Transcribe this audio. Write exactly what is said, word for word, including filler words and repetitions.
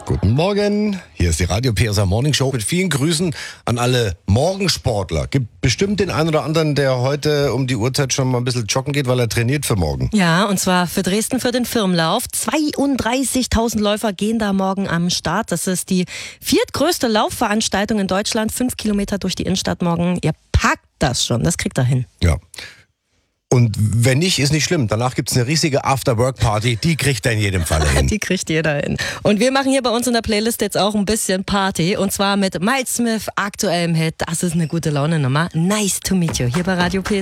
Guten Morgen, hier ist die Radio P S A Morning Show mit vielen Grüßen an alle Morgensportler. Gibt bestimmt den einen oder anderen, der heute um die Uhrzeit schon mal ein bisschen joggen geht, weil er trainiert für morgen. Ja, und zwar für Dresden für den Firmenlauf. zweiunddreißigtausend Läufer gehen da morgen am Start. Das ist die viertgrößte Laufveranstaltung in Deutschland. Fünf Kilometer durch die Innenstadt morgen. Ihr packt das schon, das kriegt ihr hin. Ja. Und wenn nicht, ist nicht schlimm. Danach gibt's eine riesige After-Work-Party. Die kriegt er in jedem Fall hin. Die kriegt jeder hin. Und wir machen hier bei uns in der Playlist jetzt auch ein bisschen Party. Und zwar mit Miles Smith, aktuellem Hit. Das ist eine gute Laune-Nummer. Nice to meet you. Hier bei Radio P S A.